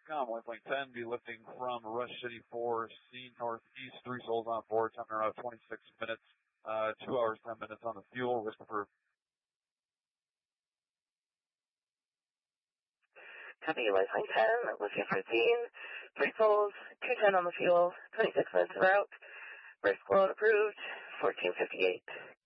Swisscom, waypoint 10, be lifting from Rush City 4, C northeast, 3 souls on board, time around 26 minutes, 2 hours, 10 minutes on the fuel, risk approved. Copy, waypoint 10, lifting from scene, 3 souls, 210 on the fuel, 26 minutes route, risk load approved, 1458.